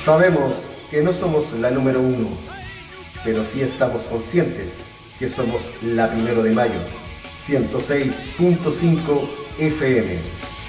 Sabemos que no somos la número uno, pero sí estamos conscientes que somos la 1 de mayo, 106.5 FM.